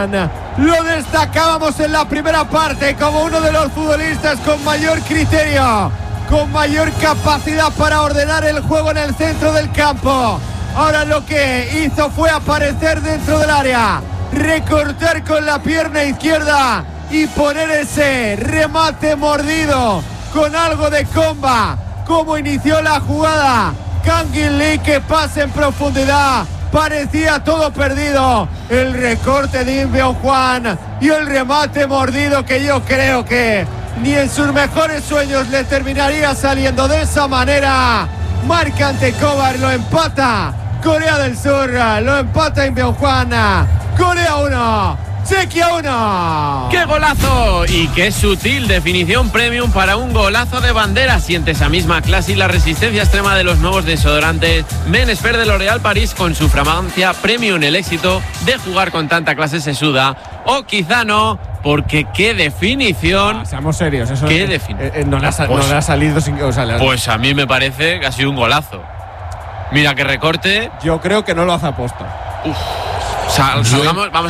Juan. Lo destacábamos en la primera parte como uno de los futbolistas con mayor criterio, con mayor capacidad para ordenar el juego en el centro del campo. Ahora lo que hizo fue aparecer dentro del área, recortar con la pierna izquierda y poner ese remate mordido con algo de comba. Como inició la jugada Kangin Lee, que pasa en profundidad, parecía todo perdido. El recorte de Im Beom-hwan y el remate mordido que yo creo que ni en sus mejores sueños le terminaría saliendo de esa manera. Marca ante Kovar, lo empata Corea del Sur, lo empata Im Beom-hwan. Corea 1, Chequia 1. ¡Qué golazo! Y qué sutil definición premium para un golazo de bandera. Siente esa misma clase y la resistencia extrema de los nuevos desodorantes Men Expert de L'Oréal Paris con su fragancia premium. El éxito de jugar con tanta clase se suda. O quizá no, porque qué definición. Seamos serios, eso qué definición. No le ha salido sin. Pues a mí me parece que ha sido un golazo. Mira qué recorte. Yo creo que no lo hace aposta. Vamos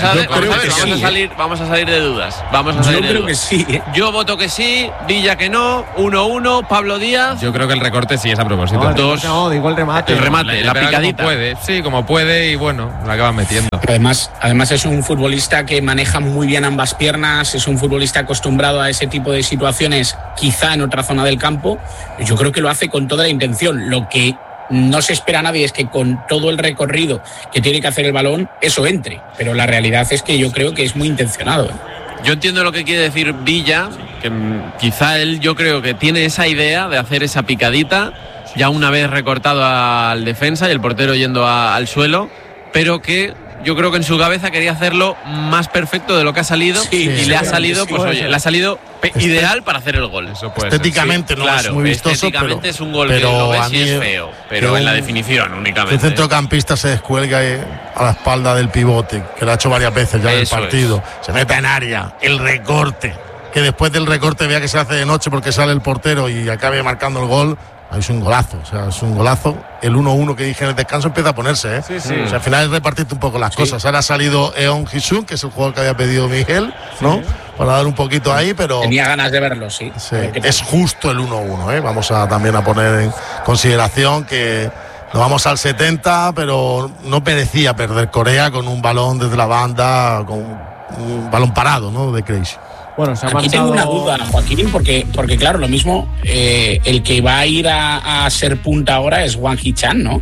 a salir de dudas. Yo creo que sí. Yo voto que sí, Villa que no, 1-1, Pablo Díaz. Yo creo que el recorte sí es a propósito. No, digo el remate. El remate, la picadita. Como puede y bueno, la acaba metiendo. Además es un futbolista que maneja muy bien ambas piernas, es un futbolista acostumbrado a ese tipo de situaciones, quizá en otra zona del campo. Yo creo que lo hace con toda la intención. Lo que no se espera a nadie es que con todo el recorrido que tiene que hacer el balón, eso entre. Pero la realidad es que yo creo que es muy intencionado. Yo entiendo lo que quiere decir Villa, que quizá él, yo creo que tiene esa idea de hacer esa picadita, ya una vez recortado al defensa y el portero yendo al suelo, pero que yo creo que en su cabeza quería hacerlo más perfecto de lo que ha salido le ha salido, le ha salido ideal para hacer el gol. Eso puede estéticamente ser, no es muy vistoso, estéticamente es un gol que lo ves y es feo, pero en la definición únicamente. El centrocampista se descuelga a la espalda del pivote, que lo ha hecho varias veces ya en el partido. Se mete en área, el recorte, que después del recorte vea que se hace de noche porque sale el portero y acabe marcando el gol. Es un golazo, es un golazo. El 1-1 que dije en el descanso empieza a ponerse, Sí. O sea, al final es repartirte un poco las cosas. Ahora ha salido Eon Ji-sung, que es el jugador que había pedido Miguel, ¿no? Para dar un poquito ahí, pero tenía ganas de verlo, sí. Es justo el 1-1, Vamos también a poner en consideración que nos vamos al 70, pero no merecía perder Corea con un balón desde la banda, con un balón parado, ¿no? De Crazy. Bueno, se ha Aquí tengo una duda, Joaquín, porque claro, lo mismo, el que va a ir a ser punta ahora es Wang Hee-chan, ¿no?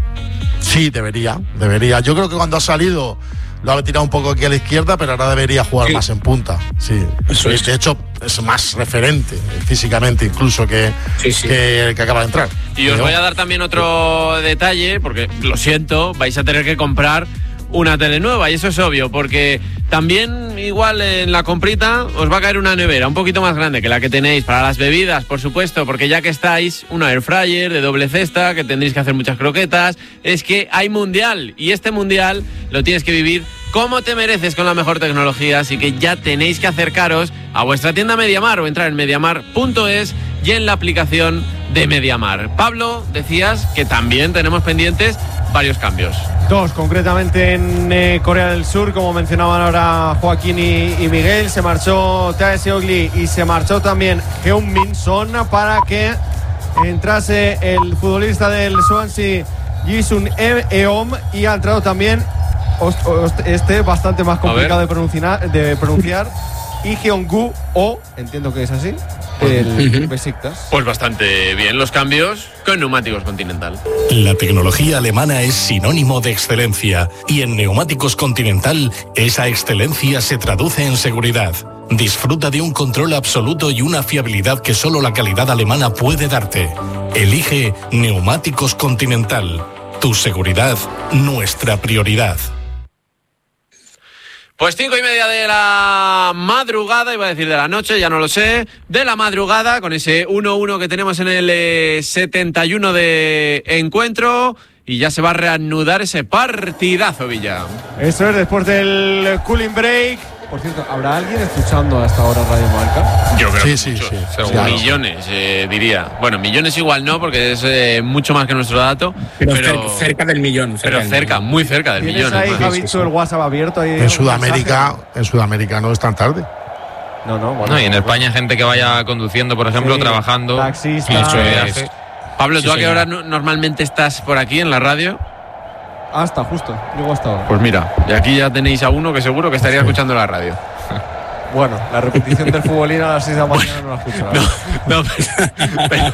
Sí, debería. Yo creo que cuando ha salido lo ha tirado un poco aquí a la izquierda, pero ahora debería jugar más en punta. Sí. De hecho, es más referente físicamente incluso que el que acaba de entrar. Y os voy a dar también otro detalle, porque lo siento, vais a tener que comprar una tele nueva, y eso es obvio, porque también igual en la comprita os va a caer una nevera un poquito más grande que la que tenéis para las bebidas, por supuesto, porque ya que estáis, una air fryer de doble cesta, que tendréis que hacer muchas croquetas. Es que hay mundial, y este mundial lo tienes que vivir como te mereces con la mejor tecnología, así que ya tenéis que acercaros a vuestra tienda MediaMar o entrar en mediamar.es y en la aplicación de MediaMar. Pablo, decías que también tenemos pendientes varios cambios. Dos, concretamente en Corea del Sur, como mencionaban ahora Joaquín y Miguel. Se marchó Tae Seok-lee y se marchó también Heung-min Son para que entrase el futbolista del Swansea Ji-sun Eom, y ha entrado también bastante más complicado de pronunciar y Jeongu O, entiendo que es así, el Besiktas. Pues bastante bien los cambios con Neumáticos Continental. La tecnología alemana es sinónimo de excelencia, y en Neumáticos Continental esa excelencia se traduce en seguridad. Disfruta de un control absoluto y una fiabilidad que solo la calidad alemana puede darte. Elige Neumáticos Continental. Tu seguridad, nuestra prioridad. Pues 5:30 de la madrugada, iba a decir de la noche, ya no lo sé, de la madrugada, con ese 1-1 que tenemos en el 71 de encuentro, y ya se va a reanudar ese partidazo, Villa. Eso es, después del cooling break, Por cierto, ¿habrá alguien escuchando hasta ahora Radio Marca? Yo creo Sí, que sí, muchos, sí. seguro. Sí, Millones, diría. Bueno, millones igual no, porque es mucho más que nuestro dato. Pero cerca del millón. Muy cerca del ¿Tienes millón. ahí, además. Javito, el WhatsApp abierto? Ahí En Sudamérica no es tan tarde. No, bueno. No, y en España gente que vaya conduciendo, por ejemplo, Sí, trabajando. taxistas. Eso es. viaje. Pablo, ¿tú Sí, a qué señor. hora normalmente estás por aquí en la radio? Hasta, justo. Llego hasta ahora. Pues mira, y aquí ya tenéis a uno que seguro que estaría escuchando la radio. Bueno, la repetición del futbolín a las 6 de la mañana no la escucho. la verdad. No,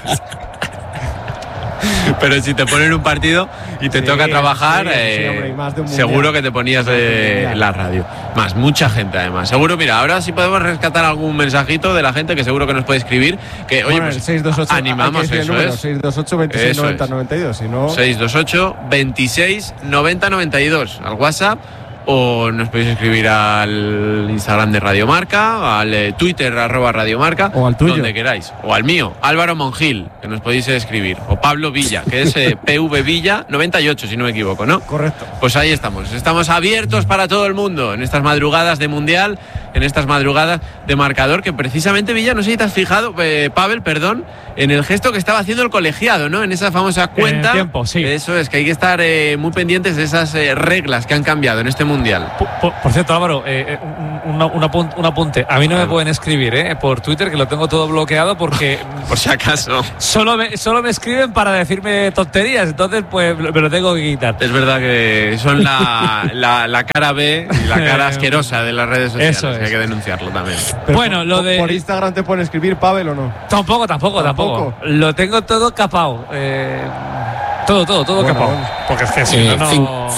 pero si te ponen un partido y te Sí, toca trabajar, sí, hombre, y más de un mundial. seguro que te ponías la radio. Más, mucha gente además. Seguro, mira, ahora sí podemos rescatar algún mensajito de la gente que seguro que nos puede escribir. Que, oye, Bueno, pues el 628, animamos hay que decir eso, el número, es. 628 26 Eso 90 es. 92, si no 628 26 90 92 al WhatsApp, o nos podéis escribir al Instagram de Radio Marca, al Twitter @radiomarca, O al tuyo. donde queráis, o al mío, Álvaro Monjil, que nos podéis escribir, o Pablo Villa, que es PV Villa 98, si no me equivoco, ¿no? correcto. Pues ahí estamos abiertos para todo el mundo en estas madrugadas de Mundial, en estas madrugadas de marcador, que precisamente, Villa, no sé si te has fijado, Pavel, perdón, en el gesto que estaba haciendo el colegiado, ¿no? En esa famosa cuenta. tiempo, sí. Eso es, que hay que estar muy pendientes de esas reglas que han cambiado en este Mundial. Por cierto, Álvaro, un apunte. A mí no me pueden escribir por Twitter, que lo tengo todo bloqueado porque Por si acaso. solo me escriben para decirme tonterías. Entonces, pues me lo tengo que quitar. Es verdad que son la cara B y la cara asquerosa de las redes sociales. Eso es. Que hay que denunciarlo también. Pero Bueno, lo de- ¿Por Instagram te pueden escribir, Pavel, o no? Tampoco. ¿Tampoco? Lo tengo todo capado. Todo Bueno, capado. bueno. Porque es que si no.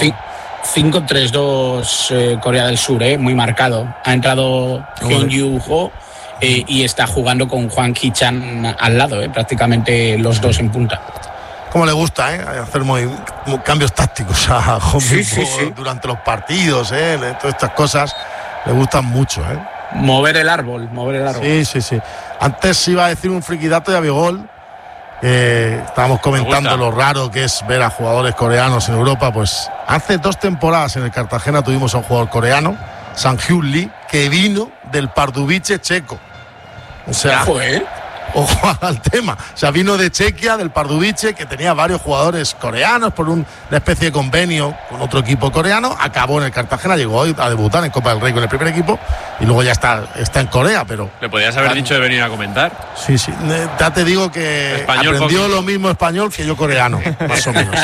5-3-2 Corea del Sur, muy marcado. Ha entrado Hyun Yu Ho y está jugando con Hwang Hee-chan al lado, prácticamente los dos en punta. Como le gusta, hacer cambios tácticos a Hong Sí, Min sí, Po sí. durante los partidos, todas estas cosas le gustan mucho, Mover el árbol. Sí. Antes iba a decir un friquidato de Abigol. Estábamos comentando gusta. lo raro que es ver a jugadores coreanos en Europa. Pues hace 2 temporadas en el Cartagena tuvimos a un jugador coreano, Sang-hyun Lee, que vino del Pardubice checo. O sea, ojo al tema. O sea, vino de Chequia, del Pardubice, que tenía varios jugadores coreanos por una especie de convenio con otro equipo coreano. Acabó en el Cartagena, llegó hoy a debutar en Copa del Rey con el primer equipo y luego ya está en Corea, pero Le podías haber dicho de venir a comentar. sí. Ya te digo que Español aprendió poquito. lo mismo español que yo coreano, más o menos.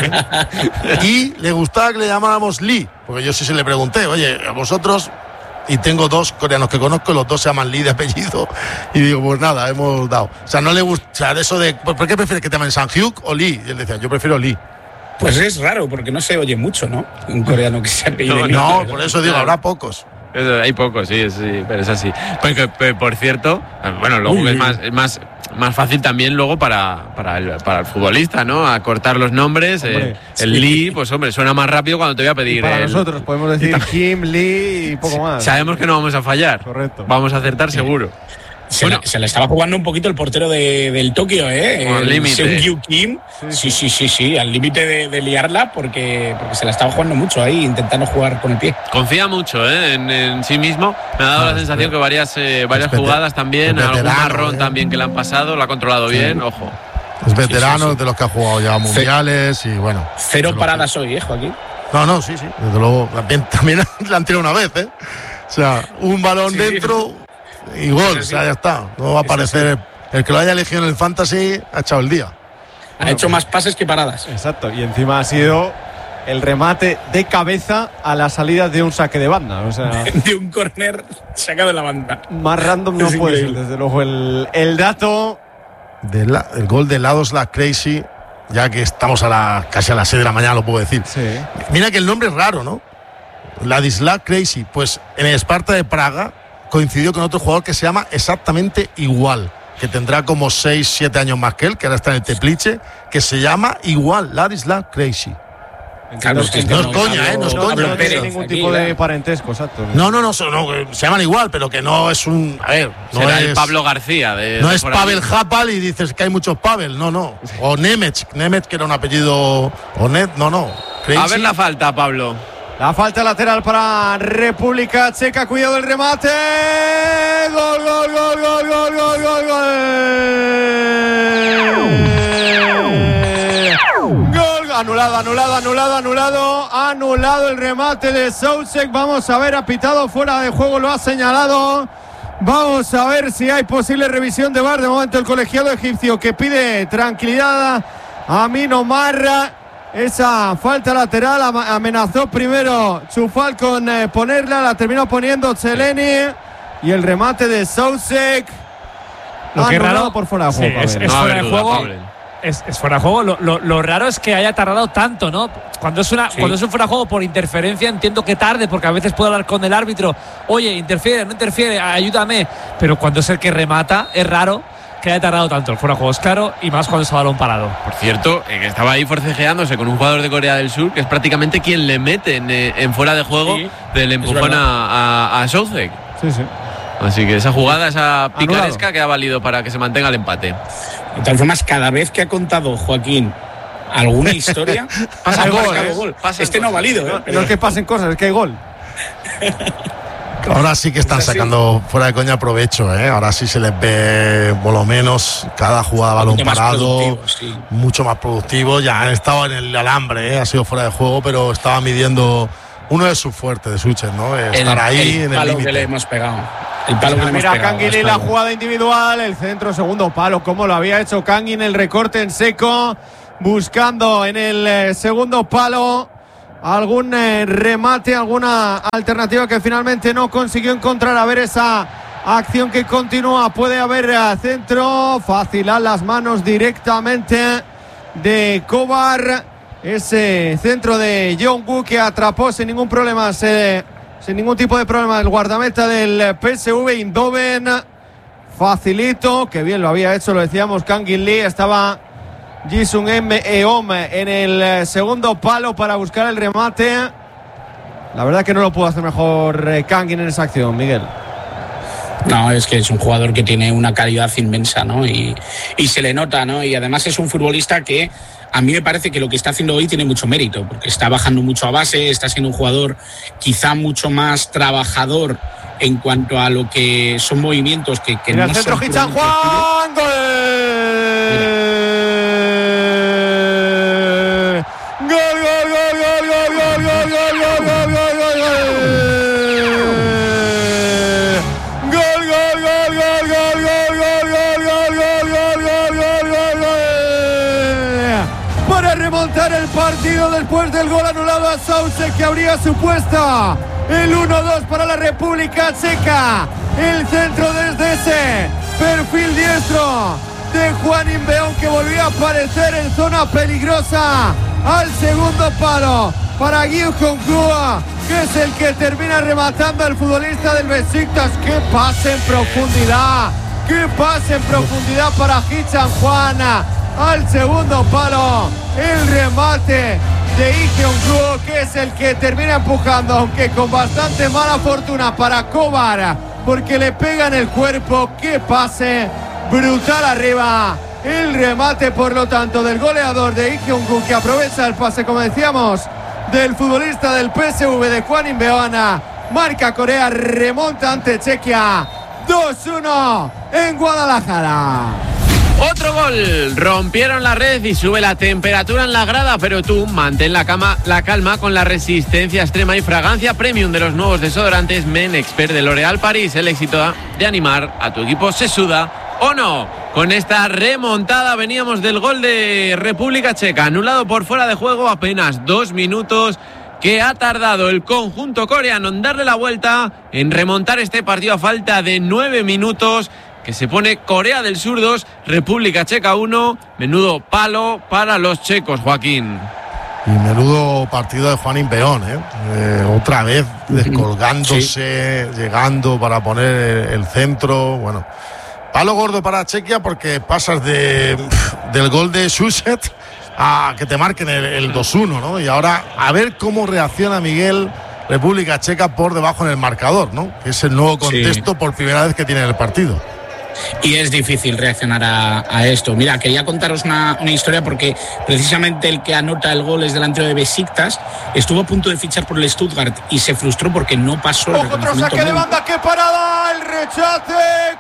Y le gustaba que le llamáramos Lee, porque yo sí se le pregunté, oye, a vosotros, y tengo 2 coreanos que conozco, los 2 se llaman Lee de apellido, y digo, pues nada, hemos dado. O sea, no le gusta, o sea, de eso de, ¿por qué prefieres que te llamen Sang-hyuk o Lee? Y él decía, yo prefiero Lee. Pues es raro, porque no se oye mucho, ¿no? Un coreano que se apellide Lee. No, por eso digo, Claro. habrá pocos. Hay pocos, sí, pero es así. Porque, por cierto, bueno, luego Uy, es más fácil también luego para el futbolista, ¿no? Acortar los nombres. Hombre, el Lee, pues hombre, suena más rápido cuando te voy a pedir. Y para nosotros podemos decir Kim, Lee y poco más. Sabemos que no vamos a fallar. Correcto. Vamos a acertar seguro. Se le estaba jugando un poquito el portero del Tokio, Al el límite. Seung-Yu Kim. Sí, al límite de liarla porque se la estaba jugando mucho ahí, intentando jugar con el pie. Confía mucho en sí mismo. Me ha dado la sensación que varias jugadas también, es algún veterano, marrón también que le han pasado, lo ha controlado bien, ojo. Es veterano, sí. de los que ha jugado ya mundiales y bueno. 0 de lo paradas hoy, Joaquín. No, sí. Desde luego, también la han tirado una vez, O sea, un balón Sí. dentro y gol, o sea, ya está. No va a aparecer. El que lo haya elegido en el Fantasy ha echado el día. Ha hecho más pases que paradas. Exacto, y encima ha sido el remate de cabeza a la salida de un saque de banda. O sea, De un córner sacado de la banda. más random no Es puede ser, increíble. desde luego. El dato. El gol de Ladosław Crazy, ya que estamos casi a las 6 de la mañana, lo puedo decir. Sí. Mira que el nombre es raro, ¿no? Ladisław Crazy. Pues en el Sparta de Praga coincidió con otro jugador que se llama exactamente igual, que tendrá como 6-7 años más que él, que ahora está en el Teplice, que se llama igual, Ladisław Crazy. Claro, es que no es coña, no es No, coña. no tiene Pérez, ningún aquí, tipo de claro. parentesco, exacto. No, se llaman igual, pero que no es un. A ver, no Será es el Pablo García. No de es por aquí. Pavel Hapal y dices que hay muchos Pavel, no. O Nemec, que era un apellido. O no. Crazy. A ver la falta, Pablo. La falta lateral para República Checa. Cuidado el remate. Gol, gol, gol, gol, gol, gol, gol, gol. Gol, anulado el remate de Souček. Vamos a ver, ha pitado fuera de juego, lo ha señalado. Vamos a ver si hay posible revisión de VAR. De momento el colegiado egipcio que pide tranquilidad a Mino Marra. Esa falta lateral amenazó primero Chufal con ponerla, la terminó poniendo Cheleni. Y el remate de Souček. Lo que es raro por fuera de juego. Sí, es fuera de juego. Es fuera de juego. Lo raro es que haya tardado tanto, ¿no? Cuando es un fuera de juego por interferencia, entiendo que tarde, porque a veces puedo hablar con el árbitro. Oye, interfiere, no interfiere, ayúdame. Pero cuando es el que remata, es raro que haya tardado tanto. El fuera de juego es claro, y más cuando es a balón parado. Por cierto, que estaba ahí forcejeándose con un jugador de Corea del Sur, que es prácticamente quien le mete en fuera de juego del empujón a Souček. Sí. Así que esa jugada, esa picaresca, que ha valido para que se mantenga el empate. De todas formas, cada vez que ha contado Joaquín alguna historia, pasa ha gol, marcado gol. No ha valido. No es que pasen cosas, es que hay gol. Ahora sí que están sacando fuera de coña provecho, ¿eh? Ahora sí se les ve por lo menos cada jugada balón parado, mucho más productivo. Ya han estado en el alambre, ¿eh? Ha sido fuera de juego, pero estaba midiendo uno de sus fuertes de Souček, ¿no? Estar ahí en el palo límite. Que le hemos pegado. El palo que le hemos mira, pegado. Canguilí, la jugada individual, el centro, segundo palo, como lo había hecho Canguilí, el recorte en seco, buscando en el segundo palo algún remate, alguna alternativa que finalmente no consiguió encontrar. A ver esa acción que continúa, puede haber centro, fácil a las manos directamente de Kovar. Ese centro de Jong-Woo que atrapó sin ningún problema, sin ningún tipo de problema, el guardameta del PSV Eindhoven. Facilito, que bien lo había hecho, lo decíamos, Kangin Lee. Estaba Jisung Eom en el segundo palo para buscar el remate. La verdad que no lo pudo hacer mejor Kangin en esa acción, Miguel. No, es que es un jugador que tiene una calidad inmensa, ¿no? Y se le nota, ¿no? Y además es un futbolista que a mí me parece que lo que está haciendo hoy tiene mucho mérito, porque está bajando mucho a base, está siendo un jugador quizá mucho más trabajador en cuanto a lo que son movimientos que en no el centro, son Hichan Juan, gol. El partido después del gol anulado a Souček, que habría supuesto el 1-2 para la República Checa. El centro desde ese perfil diestro de Juan Inbeón, que volvió a aparecer en zona peligrosa al segundo palo para Gyu Jong-Woo, que es el que termina rematando al futbolista del Besiktas. ¡Qué pase en profundidad! ¡Qué pase en profundidad para Hichan Juan! Al segundo palo, el remate de Lee Jong-Woo, que es el que termina empujando, aunque con bastante mala fortuna para Kovar, porque le pega en el cuerpo. ¡Qué pase brutal arriba! El remate, por lo tanto, del goleador de Lee Jong-Woo, que aprovecha el pase, como decíamos, del futbolista del PSV de Juan Inbeón. Marca Corea, remonta ante Chequia. 2-1 en Guadalajara. Otro gol, rompieron la red y sube la temperatura en la grada, pero tú mantén la calma con la resistencia extrema y fragancia premium de los nuevos desodorantes Men Expert de L'Oréal Paris. El éxito de animar a tu equipo se suda o no. Con esta remontada veníamos del gol de República Checa, anulado por fuera de juego, apenas 2 minutos que ha tardado el conjunto coreano en darle la vuelta, en remontar este partido a falta de 9 minutos. Que se pone Corea del Sur 2, República Checa 1. Menudo palo para los checos, Joaquín. Y menudo partido de Juan Inbeón, otra vez descolgándose, llegando para poner el centro. Bueno, palo gordo para Chequia, porque pasas del gol de Souček a que te marquen el 2-1, ¿no? Y ahora a ver cómo reacciona Miguel, República Checa por debajo en el marcador, ¿no? Que es el nuevo contexto por primera vez que tiene el partido. Y es difícil reaccionar a esto. Mira, quería contaros una historia porque precisamente el que anota el gol es delantero de Besiktas. Estuvo a punto de fichar por el Stuttgart y se frustró porque no pasó el Otro saque de banda, qué parada, el rechace,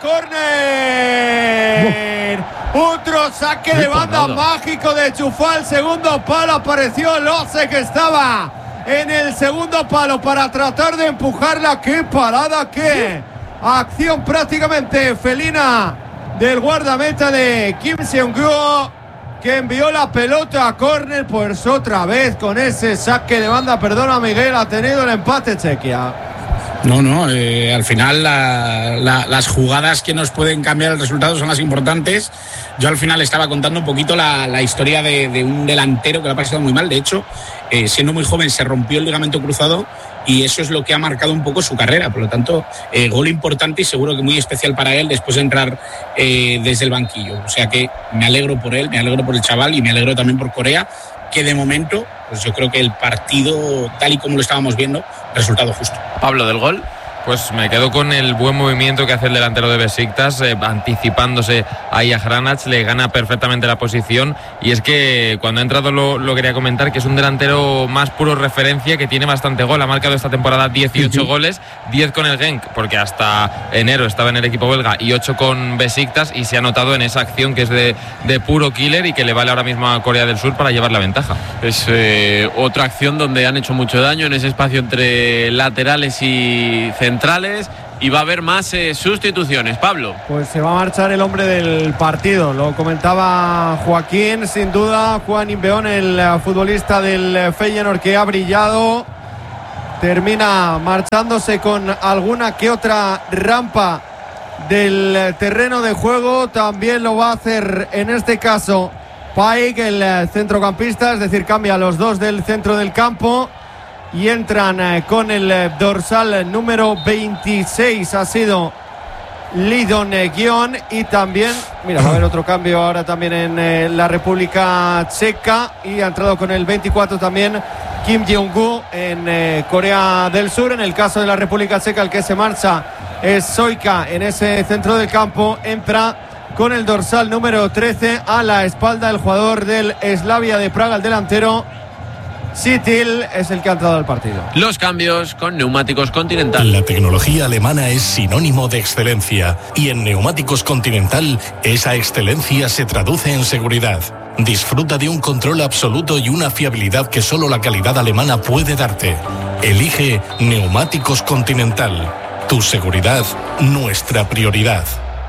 córner. Otro saque de banda mágico de Chufal, segundo palo, apareció Lose que estaba en el segundo palo para tratar de empujarla. Qué parada, qué acción prácticamente felina del guardameta de Kim Seung-gu, que envió la pelota a córner. Pues otra vez con ese saque de banda, perdona Miguel, ha tenido el empate Chequia. No, al final las jugadas que nos pueden cambiar el resultado son las importantes. Yo al final estaba contando un poquito la historia de un delantero que le ha pasado muy mal. De hecho, siendo muy joven se rompió el ligamento cruzado y eso es lo que ha marcado un poco su carrera. Por lo tanto, gol importante y seguro que muy especial para él después de entrar desde el banquillo. O sea que me alegro por él, me alegro por el chaval y me alegro también por Corea, que de momento, pues yo creo que el partido, tal y como lo estábamos viendo, resultado justo. Pablo, del gol. Pues me quedo con el buen movimiento que hace el delantero de Besiktas, anticipándose ahí a Hranac, le gana perfectamente la posición. Y es que cuando ha entrado lo quería comentar, que es un delantero más puro referencia, que tiene bastante gol. Ha marcado esta temporada 18 goles, 10 con el Genk, porque hasta enero estaba en el equipo belga, y 8 con Besiktas, y se ha notado en esa acción que es de puro killer y que le vale ahora mismo a Corea del Sur para llevar la ventaja. Es otra acción donde han hecho mucho daño en ese espacio entre laterales y centrales, y va a haber más sustituciones. Pablo. Pues se va a marchar el hombre del partido, lo comentaba Joaquín, sin duda Juan Inbeón, el futbolista del Feyenoord que ha brillado, termina marchándose con alguna que otra rampa del terreno de juego. También lo va a hacer en este caso Paik, el centrocampista, es decir, cambia a los dos del centro del campo y entran con el dorsal número 26, ha sido Lidon Guion. Y también, mira, va a haber otro cambio ahora también en la República Checa, y ha entrado con el 24 también Kim Jeong-gu en Corea del Sur. En el caso de la República Checa, el que se marcha es Soika en ese centro del campo, entra con el dorsal número 13 a la espalda el jugador del Slavia de Praga, el delantero Sitil, es el que ha entrado al partido. Los cambios con Neumáticos Continental. La tecnología alemana es sinónimo de excelencia, y en Neumáticos Continental esa excelencia se traduce en seguridad. Disfruta de un control absoluto y una fiabilidad que solo la calidad alemana puede darte. Elige Neumáticos Continental. Tu seguridad, nuestra prioridad.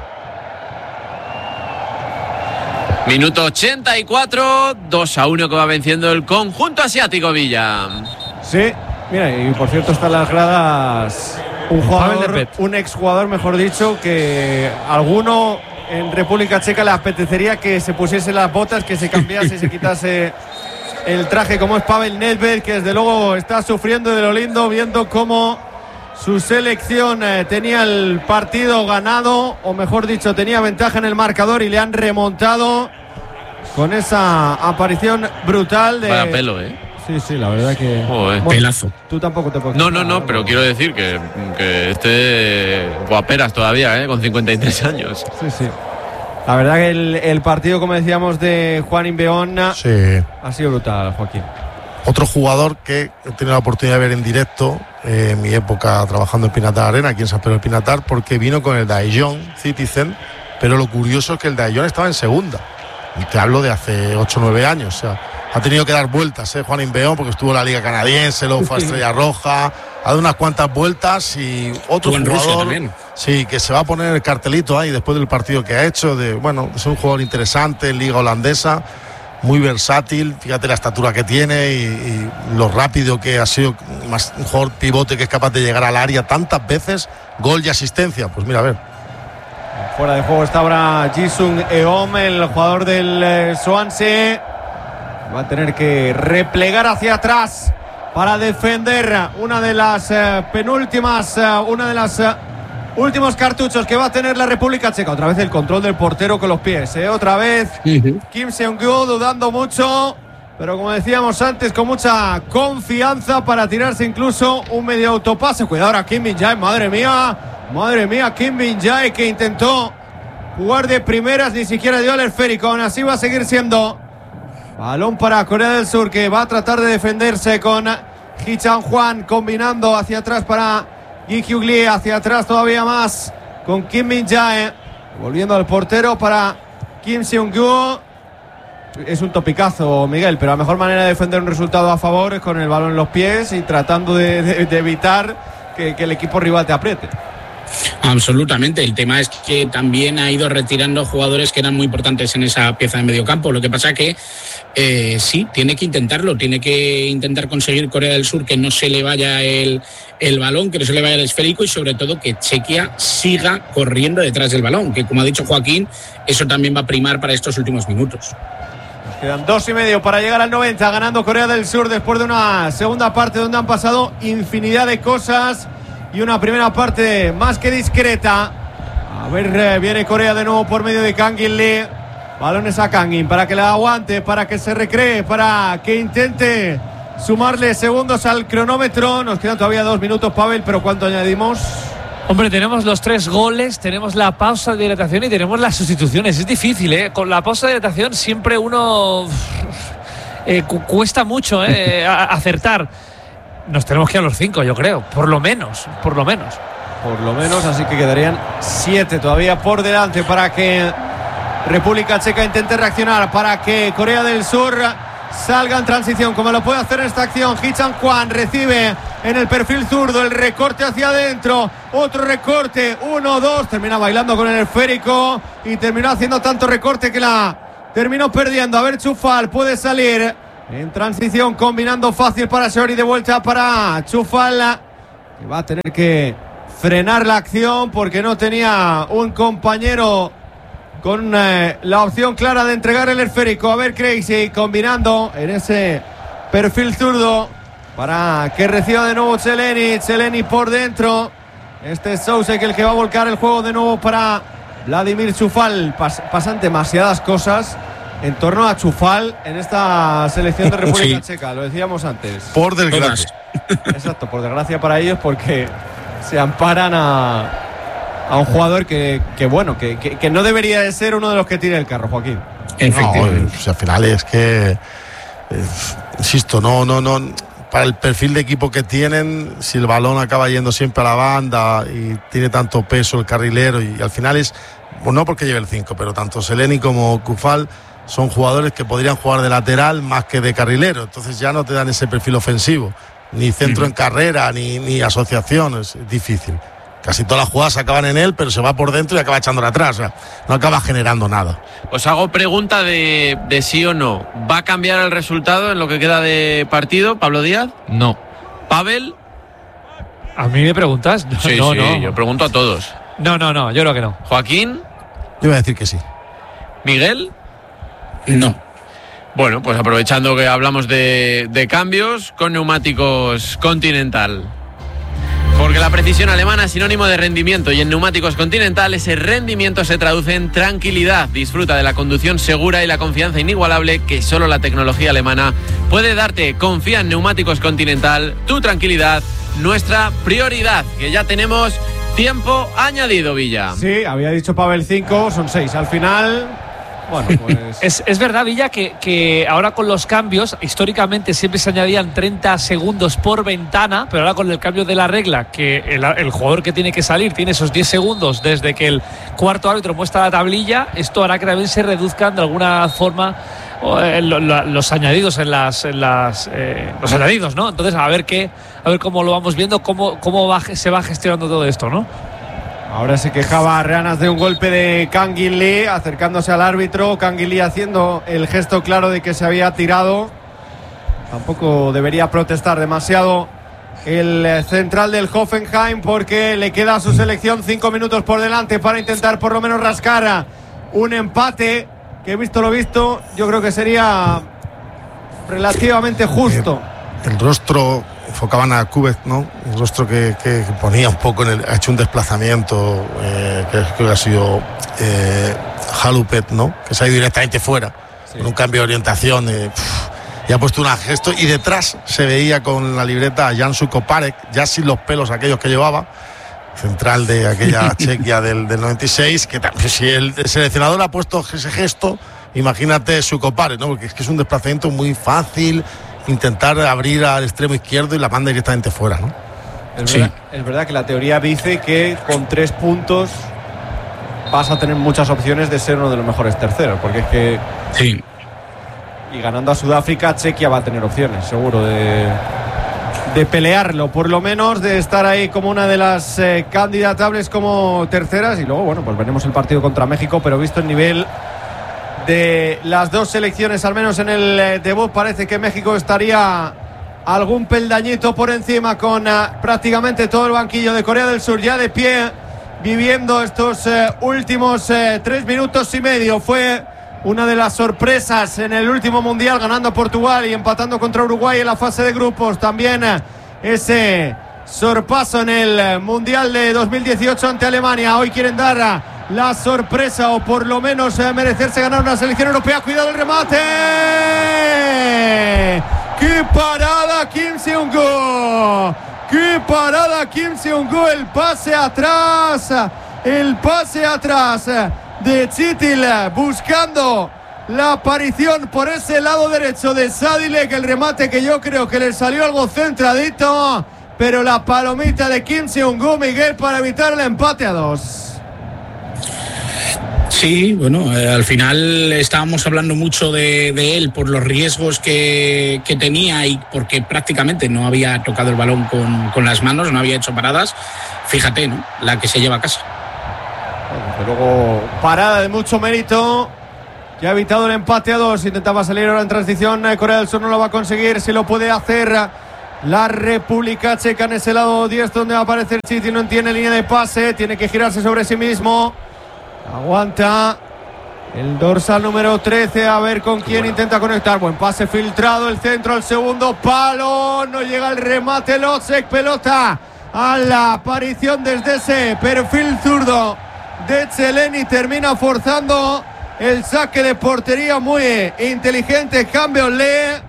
Minuto 84, 2-1 que va venciendo el conjunto asiático, Villa. Sí, mira, y por cierto está en las gradas un exjugador, mejor dicho, que alguno en República Checa le apetecería que se pusiese las botas, que se cambiase y se quitase el traje, como es Pavel Nedved, que desde luego está sufriendo de lo lindo, viendo cómo su selección tenía el partido ganado, o mejor dicho, tenía ventaja en el marcador y le han remontado con esa aparición brutal de... Vaya pelo, Sí, la verdad que... Joder. Bueno, pelazo. Tú tampoco te puedes... No, pero quiero decir que esté guaperas todavía, con 53 años. Sí. La verdad que el partido, como decíamos, de Juan Inbeón Sí. ha sido brutal, Joaquín. Otro jugador que he tenido la oportunidad de ver en directo en mi época trabajando en Pinatar Arena, aquí en San Pedro del Pinatar, porque vino con el Daejeon Citizen, pero lo curioso es que el Daejeon estaba en segunda. Y te hablo de hace 8 o 9 años. O sea, ha tenido que dar vueltas, Juan Inbeón, porque estuvo en la Liga Canadiense, luego fue a Estrella Roja, ha dado unas cuantas vueltas. Y otro jugador, sí, que se va a poner el cartelito ahí después del partido que ha hecho, es un jugador interesante en Liga Holandesa, muy versátil, fíjate la estatura que tiene y lo rápido que ha sido, más un jugador pivote que es capaz de llegar al área tantas veces, gol y asistencia. Pues mira, a ver. Fuera de juego está ahora Jisung Eom, el jugador del Swansea. Va a tener que replegar hacia atrás para defender una de las últimos cartuchos que va a tener la República Checa. Otra vez el control del portero con los pies, otra vez Kim Seung-gu dudando mucho, pero como decíamos antes, con mucha confianza para tirarse incluso un medio autopase. Cuidado ahora Kim Min-jae, madre mía, Kim Min-jae, que intentó jugar de primeras, ni siquiera dio el esférico. Aún así va a seguir siendo balón para Corea del Sur, que va a tratar de defenderse con Hee Chan-hwan, combinando hacia atrás para Ji Hyuk Lee, hacia atrás todavía más con Kim Min-jae, volviendo al portero para Kim Seung-gu. Es un topicazo, Miguel, pero la mejor manera de defender un resultado a favor es con el balón en los pies y tratando de evitar que el equipo rival te apriete. Absolutamente. El tema es que también ha ido retirando jugadores que eran muy importantes en esa pieza de mediocampo. Lo que pasa que sí, tiene que intentarlo, tiene que intentar conseguir Corea del Sur que no se le vaya el balón, que no se le vaya el esférico y sobre todo que Chequia siga corriendo detrás del balón, que como ha dicho Joaquín, eso también va a primar para estos últimos minutos. Quedan 2,5 para llegar al 90, ganando Corea del Sur después de una segunda parte donde han pasado infinidad de cosas y una primera parte más que discreta. A ver, viene Corea de nuevo por medio de Kangin Lee. Balones a Kangin para que la aguante, para que se recree, para que intente sumarle segundos al cronómetro. Nos quedan todavía 2 minutos, Pavel, pero ¿cuánto añadimos? Hombre, tenemos los 3 goles, tenemos la pausa de dilatación y tenemos las sustituciones. Es difícil, ¿eh? Con la pausa de dilatación siempre uno cuesta mucho acertar. Nos tenemos que ir a los 5, yo creo, por lo menos. Por lo menos, así que quedarían 7 todavía por delante para que República Checa intente reaccionar, para que Corea del Sur salga en transición, como lo puede hacer en esta acción. Hee Chan-hwan recibe en el perfil zurdo, el recorte hacia adentro, otro recorte, 1-2, termina bailando con el esférico y terminó haciendo tanto recorte que la terminó perdiendo. A ver, Chufal puede salir en transición, combinando fácil para Shori, de vuelta para Chufal, que va a tener que frenar la acción porque no tenía un compañero con la opción clara de entregar el esférico. A ver, Crazy combinando en ese perfil zurdo para que reciba de nuevo Cheleni por dentro. Este es Sousek el que va a volcar el juego de nuevo para Vladimir Chufal. Pasan demasiadas cosas en torno a Chufal en esta selección de República Checa, lo decíamos antes. Por desgracia. Exacto, por desgracia para ellos, porque se amparan a un jugador que no debería de ser uno de los que tire el carro, Joaquín. Efectivamente. No, al final es que insisto, no para el perfil de equipo que tienen, si el balón acaba yendo siempre a la banda y tiene tanto peso el carrilero, y al final es, pues no porque lleve el 5, pero tanto Cheleni como Chufal son jugadores que podrían jugar de lateral más que de carrilero, entonces ya no te dan ese perfil ofensivo, ni centro en carrera, ni asociación, es difícil. Casi todas las jugadas acaban en él, pero se va por dentro y acaba echándole atrás. O sea, no acaba generando nada. Os hago pregunta de sí o no. ¿Va a cambiar el resultado en lo que queda de partido, Pablo Díaz? No. ¿Pavel? ¿A mí me preguntas? Sí, no. Yo pregunto a todos. No, yo creo que no. ¿Joaquín? Yo voy a decir que sí. ¿Miguel? No. Bueno, pues aprovechando que hablamos de cambios, con neumáticos Continental. Porque la precisión alemana es sinónimo de rendimiento y en neumáticos Continental ese rendimiento se traduce en tranquilidad. Disfruta de la conducción segura y la confianza inigualable que solo la tecnología alemana puede darte. Confía en neumáticos Continental, tu tranquilidad, nuestra prioridad, que ya tenemos tiempo añadido, Villa. Sí, había dicho Pavel 5, son 6 al final. Bueno, pues es verdad, Villa, que ahora con los cambios, históricamente siempre se añadían 30 segundos por ventana, pero ahora con el cambio de la regla, que el jugador que tiene que salir tiene esos 10 segundos desde que el cuarto árbitro muestra la tablilla, esto hará que también se reduzcan de alguna forma los añadidos los añadidos, ¿no? Entonces a ver cómo lo vamos viendo, cómo se va gestionando todo esto, ¿no? Ahora se quejaba Reanas de un golpe de Kangin Lee acercándose al árbitro. Kangin Lee haciendo el gesto claro de que se había tirado. Tampoco debería protestar demasiado el central del Hoffenheim, porque le queda a su selección 5 minutos por delante para intentar por lo menos rascar un empate que, visto lo visto, yo creo que sería relativamente justo. El rostro, enfocaban a Kubek, ¿no? El rostro que ponía un poco ha hecho un desplazamiento, que ha sido Halupet, ¿no? Que se ha ido directamente fuera, sí, con un cambio de orientación, y ha puesto un gesto, y detrás se veía con la libreta a Jansu Koparek, ya sin los pelos aquellos que llevaba, central de aquella Chequia del 96, que si el seleccionador ha puesto ese gesto, imagínate su compadre, ¿no? Porque es que es un desplazamiento muy fácil, intentar abrir al extremo izquierdo y la manda directamente fuera, ¿no? Es verdad que la teoría dice que con 3 puntos vas a tener muchas opciones de ser uno de los mejores terceros, porque es que sí. Y ganando a Sudáfrica, Chequia va a tener opciones, seguro, de pelearlo, por lo menos de estar ahí como una de las candidatables como terceras. Y luego, bueno, pues veremos el partido contra México, pero visto el nivel de las dos selecciones, al menos en el debut, parece que México estaría algún peldañito por encima, con prácticamente todo el banquillo de Corea del Sur ya de pie, viviendo estos últimos 3 minutos y medio. Fue una de las sorpresas en el último mundial, ganando a Portugal y empatando contra Uruguay en la fase de grupos. También ese sorpaso en el mundial de 2018 ante Alemania. Hoy quieren dar la sorpresa, o por lo menos merecerse ganar una selección europea. Cuidado el remate. ¡Qué parada Kim Seung-gu! ¡Qué parada Kim Seung-gu! El pase atrás de Chitil, buscando la aparición por ese lado derecho de Sadilek. El remate que yo creo que le salió algo centradito, pero la palomita de Kim Seung-gu, Miguel, para evitar el empate a 2. Sí, bueno, al final estábamos hablando mucho de él por los riesgos que tenía y porque prácticamente no había tocado el balón con las manos, no había hecho paradas. Fíjate, ¿no? La que se lleva a casa. Desde luego, parada de mucho mérito, que ha evitado el empate a 2. Intentaba salir ahora en transición. Corea del Sur no lo va a conseguir. Si lo puede hacer la República Checa en ese lado 10, donde va a aparecer Chiti. No tiene línea de pase, tiene que girarse sobre sí mismo. Aguanta el dorsal número 13, a ver con quién intenta conectar. Buen pase filtrado, el centro al segundo palo, no llega el remate. Locek, pelota a la aparición desde ese perfil zurdo de Cheleni, termina forzando el saque de portería. Muy inteligente Cambio Le,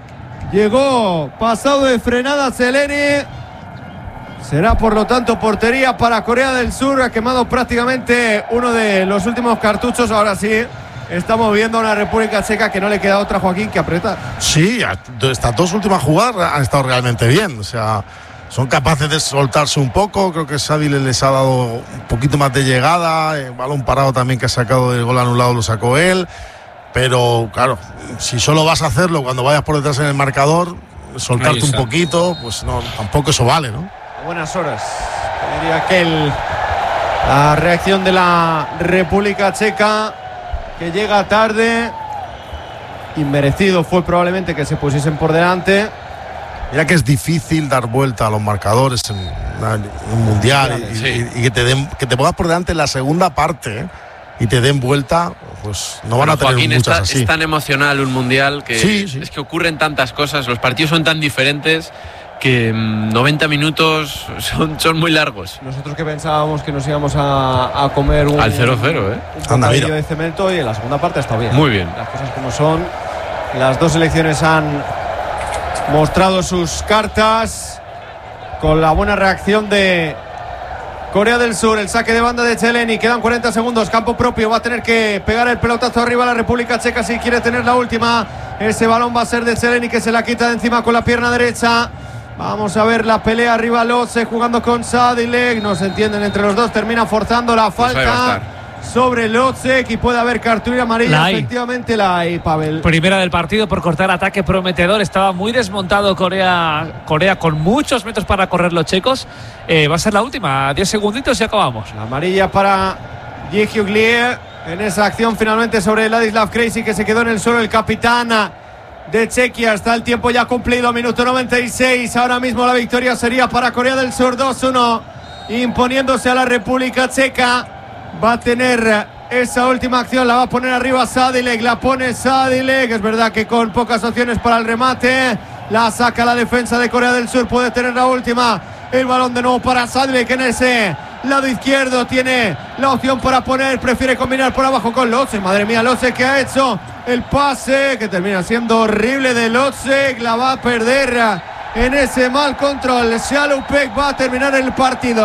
llegó pasado de frenada Cheleni. Será por lo tanto portería para Corea del Sur. Ha quemado prácticamente uno de los últimos cartuchos. Ahora sí, estamos viendo a una República Checa que no le queda otra, Joaquín, que apretar. Sí, estas 2 últimas jugadas han estado realmente bien. O sea, son capaces de soltarse un poco. Creo que Sadilek les ha dado un poquito más de llegada. El balón parado también que ha sacado del gol anulado lo sacó él. Pero claro, si solo vas a hacerlo cuando vayas por detrás en el marcador, soltarte un poquito, pues no, tampoco eso vale, ¿no? Buenas horas, diría que la reacción de la República Checa, que llega tarde, inmerecido fue probablemente que se pusiesen por delante. Mira que es difícil dar vuelta a los marcadores en un mundial y que te pongas por delante en la segunda parte, y te den vuelta, pues no van a tener Joaquín, muchas así. Es tan emocional un mundial que es que ocurren tantas cosas, los partidos son tan diferentes que 90 minutos son muy largos. Nosotros que pensábamos que nos íbamos a comer un 0-0, un bocadillo de cemento, y en la segunda parte está bien. Muy bien. Las cosas como son. Las dos selecciones han mostrado sus cartas con la buena reacción de Corea del Sur. El saque de banda de Cheleni, quedan 40 segundos, campo propio, va a tener que pegar el pelotazo arriba a la República Checa si quiere tener la última. Ese balón va a ser de Cheleni, que se la quita de encima con la pierna derecha. Vamos a ver la pelea arriba. Locek jugando con Sadilek, no se entienden entre los dos, termina forzando la falta sobre Locek y puede haber cartulina amarilla. Efectivamente la hay, Pavel. Primera del partido por cortar ataque prometedor. Estaba muy desmontado Corea con muchos metros para correr los checos. Va a ser la última, 10 segunditos y acabamos. La amarilla para Ji Hyuk-lee en esa acción finalmente sobre Ladislav Crazy, que se quedó en el suelo. El capitán de Chequia. Está el tiempo ya cumplido, minuto 96. Ahora mismo la victoria sería para Corea del Sur, 2-1, imponiéndose a la República Checa. Va a tener esa última acción, la va a poner arriba Sadilek, la pone Sadilek. Es verdad que con pocas opciones para el remate, la saca la defensa de Corea del Sur, puede tener la última. El balón de nuevo para Sadilek en ese lado izquierdo, tiene la opción para poner, prefiere combinar por abajo con Locek. Madre mía, Locek, que ha hecho el pase que termina siendo horrible de Locek, la va a perder en ese mal control. Shalupek va a terminar el partido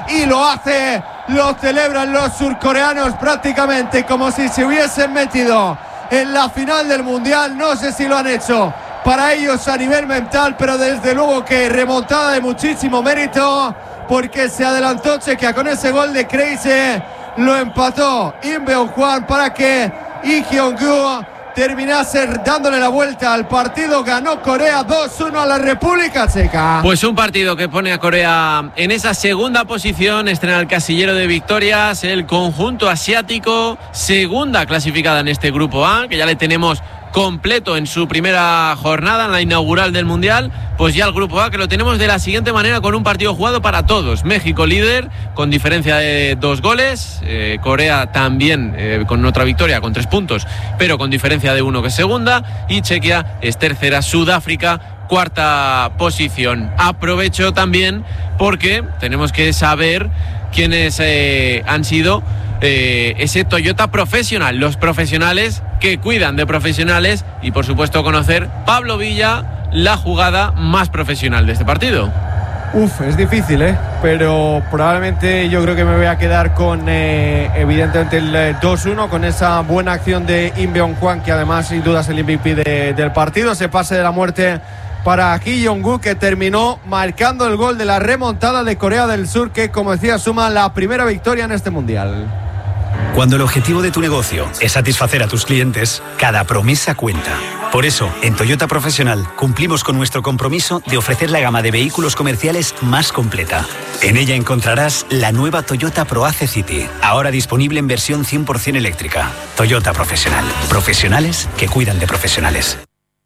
y lo hace, lo celebran los surcoreanos prácticamente como si se hubiesen metido en la final del Mundial. No sé si lo han hecho para ellos a nivel mental, pero desde luego que remontada de muchísimo mérito, porque se adelantó Chequia con ese gol de Crazy, lo empató Inbeon-hwan para que Lee Hyung-gu terminase dándole la vuelta al partido. Ganó Corea 2-1 a la República Checa. Pues un partido que pone a Corea en esa segunda posición, estrena el casillero de victorias, el conjunto asiático, segunda clasificada en este grupo A, que ya le tenemos completo en su primera jornada, en la inaugural del Mundial. Pues ya el grupo A, que lo tenemos de la siguiente manera, con un partido jugado para todos. México líder con diferencia de 2 goles, Corea también con otra victoria con 3 puntos, pero con diferencia de 1, que es segunda, y Chequia es tercera, Sudáfrica cuarta posición. Aprovecho también porque tenemos que saber quiénes han sido ese Toyota profesional, los profesionales que cuidan de profesionales, y por supuesto conocer, Pablo Villa, la jugada más profesional de este partido. Es difícil, pero probablemente yo creo que me voy a quedar con evidentemente el 2-1, con esa buena acción de Inbeon-hwan, que además sin duda es el MVP del partido. Ese pase de la muerte para Ki Jong-gu, que terminó marcando el gol de la remontada de Corea del Sur, que, como decía, suma la primera victoria en este Mundial. Cuando el objetivo de tu negocio es satisfacer a tus clientes, cada promesa cuenta. Por eso, en Toyota Profesional cumplimos con nuestro compromiso de ofrecer la gama de vehículos comerciales más completa. En ella encontrarás la nueva Toyota ProAce City, ahora disponible en versión 100% eléctrica. Toyota Profesional. Profesionales que cuidan de profesionales.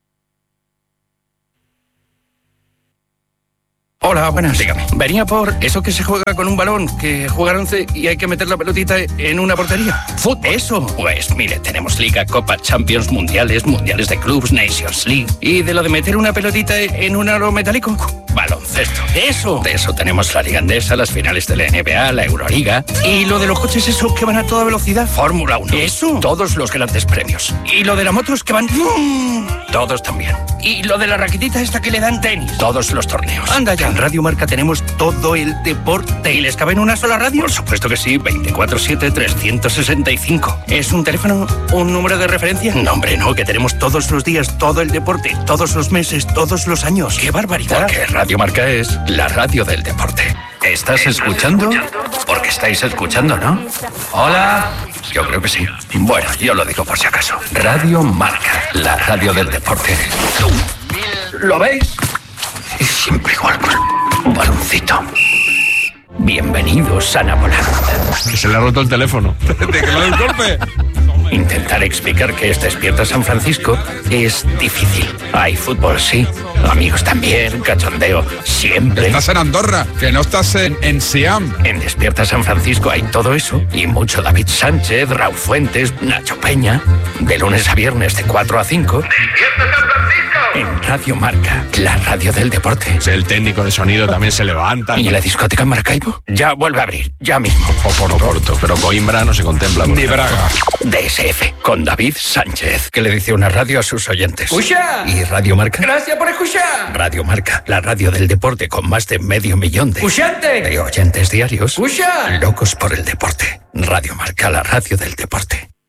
Hola, buenas. Dígame. Venía por eso que se juega con un balón, que juegan 11 y hay que meter la pelotita en una portería. ¿Fútbol? Eso. Pues mire, tenemos Liga, Copa, Champions, Mundiales, Mundiales de Clubs, Nations League. ¿Y de lo de meter una pelotita en un aro metálico? Baloncesto. Eso. De eso tenemos la Liga Endesa, las finales de la NBA, la Euroliga. ¿Y lo de los coches esos que van a toda velocidad? Fórmula 1. Eso. Todos los grandes premios. ¿Y lo de las motos que van...? Todos también. ¿Y lo de la raquetita esta que le dan tenis? Todos los torneos. Anda ya. En Radio Marca tenemos todo el deporte. ¿Y les cabe en una sola radio? Por supuesto que sí, 24/7, 365. ¿Es un teléfono, un número de referencia? No, hombre, no, que tenemos todos los días, todo el deporte, todos los meses, todos los años. ¡Qué barbaridad! Porque Radio Marca es la radio del deporte. ¿Estás escuchando? Porque estáis escuchando, ¿no? Hola. Yo creo que sí. Bueno, yo lo digo por si acaso. Radio Marca, la radio del deporte. ¿Lo veis? Es siempre igual, un baloncito. Bienvenidos a Napoleón. Se le ha roto el teléfono. ¿De que me da el golpe? Intentar explicar que es Despierta San Francisco es difícil. Hay fútbol, sí. Amigos también, cachondeo, siempre. Estás en Andorra, que no estás en Siam. En Despierta San Francisco hay todo eso y mucho David Sánchez, Raúl Fuentes, Nacho Peña. De lunes a viernes de 4 a 5. ¡Despierta San Francisco! En Radio Marca, la radio del deporte. El técnico de sonido también se levanta. ¿Y la discoteca Maracaibo? Ya vuelve a abrir, ya mismo. Oporto, pero Coimbra no se contempla. Ni Braga. DSF, con David Sánchez, que le dice una radio a sus oyentes. ¡Escucha! ¿Y Radio Marca? ¡Gracias por escuchar! Radio Marca, la radio del deporte con más de 500.000 ¡Escuchante! de oyentes diarios. ¡Escucha! Locos por el deporte. Radio Marca, la radio del deporte.